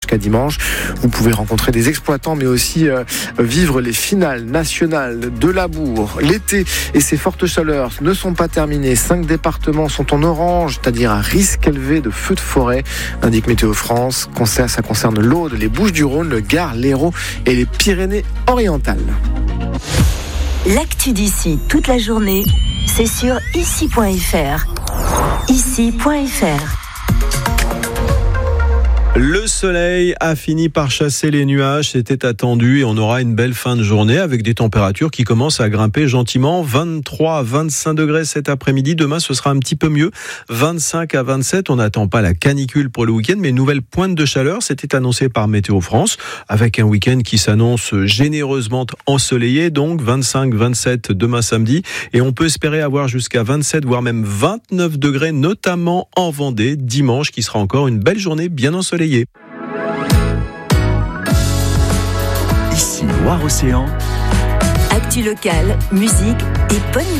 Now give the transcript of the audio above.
jusqu'à dimanche. Vous pouvez rencontrer des exploitants, mais aussi vivre les finales nationales de labour. L'été et ses fortes chaleurs ne sont pas terminées. 5 départements sont en orange, c'est-à-dire un risque élevé de feux de forêt, indique Météo France. Ça concerne l'Aude, les Bouches-du-Rhône, le Gard, l'Hérault et les Pyrénées-Orientales. L'actu d'ici toute la journée, c'est sur ici.fr. Ici.fr. Le soleil a fini par chasser les nuages, c'était attendu et on aura une belle fin de journée avec des températures qui commencent à grimper gentiment. 23 à 25 degrés cet après-midi, demain ce sera un petit peu mieux. 25 à 27, on n'attend pas la canicule pour le week-end, mais une nouvelle pointe de chaleur, c'était annoncé par Météo France, avec un week-end qui s'annonce généreusement ensoleillé, donc 25-27 demain samedi, et on peut espérer avoir jusqu'à 27 voire même 29 degrés, notamment en Vendée, dimanche qui sera encore une belle journée bien ensoleillée. Ici Loire-Océan. Actu locale, musique et bonne